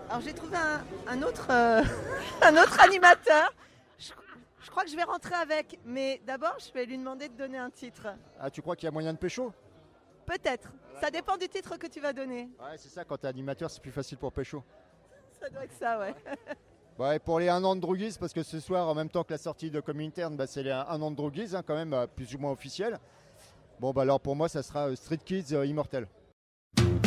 Alors j'ai trouvé un autre, un autre animateur. Je crois que je vais rentrer avec, mais d'abord je vais lui demander de donner un titre. Ah, tu crois qu'il y a moyen de pécho? Peut-être. Ça dépend du titre que tu vas donner. Ouais, c'est ça, quand t'es animateur, c'est plus facile pour pécho. Ça doit être ça, ouais. Ouais, pour les 1 an de Droguise, parce que ce soir, en même temps que la sortie de Comintern, c'est les 1 an de Droguise, quand même, plus ou moins officiel. Bon, alors pour moi, ça sera Street Kids Immortel.